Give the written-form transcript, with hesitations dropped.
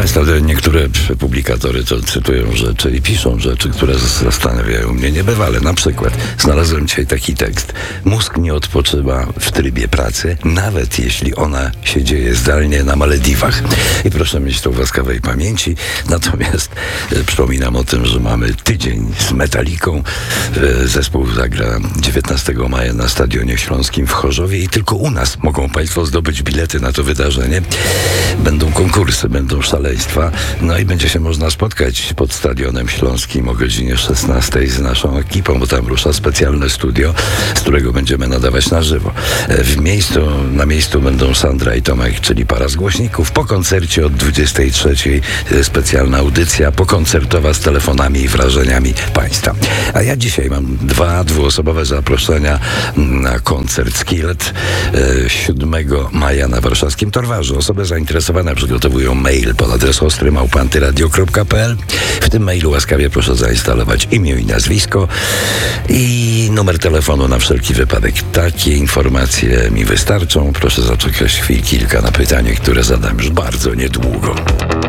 Państwa, niektóre publikatory to cytują rzeczy i piszą rzeczy, które zastanawiają mnie niebywale. Na przykład znalazłem dzisiaj taki tekst. Mózg nie odpoczywa w trybie pracy, nawet jeśli ona się dzieje zdalnie na Malediwach. I proszę mieć to w łaskawej pamięci. Natomiast przypominam o tym, że mamy tydzień z Metaliką. Zespół zagra 19 maja na Stadionie Śląskim w Chorzowie i tylko u nas mogą Państwo zdobyć bilety na to wydarzenie. Będą konkursy, będą szaleństwa. No i będzie się można spotkać pod Stadionem Śląskim o godzinie 16 z naszą ekipą, bo tam rusza specjalne studio, z którego będziemy nadawać na żywo. Na miejscu będą Sandra i Tomek, czyli para z głośników. Po koncercie od 23 specjalna audycja pokoncertowa z telefonami i wrażeniami Państwa. A ja dzisiaj mam dwuosobowe zaproszenia na koncert Skillet 7 maja na warszawskim Torwarzu. Osoby zainteresowane przygotowują mail pod adres ostry@antyradio.pl. W tym mailu łaskawie proszę zainstalować imię i nazwisko i numer telefonu na wszelki wypadek. Takie informacje mi wystarczą. Proszę zaczekać kilka na pytanie, które zadam już bardzo niedługo.